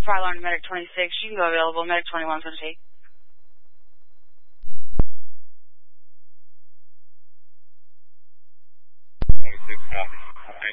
fire alarm to medic 26. You can go available. Medic 21 for the take. 26, copy.